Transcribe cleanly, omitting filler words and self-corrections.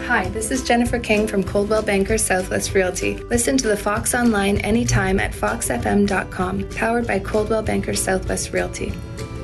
Hi, this is Jennifer King from Coldwell Banker Southwest Realty. Listen to the Fox online anytime at foxfm.com, powered by Coldwell Banker Southwest Realty.